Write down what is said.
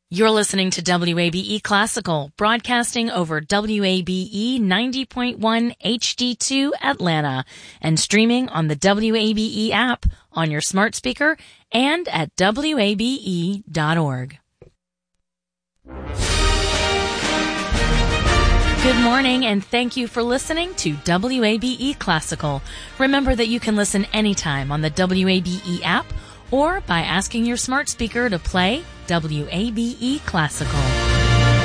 You're listening to WABE Classical, broadcasting over WABE 90.1 HD2 Atlanta and streaming on the WABE app on your smart speaker and at WABE.org. Good morning, and thank you for listening to WABE Classical. Remember that you can listen anytime on the WABE app or by asking your smart speaker to play WABE Classical.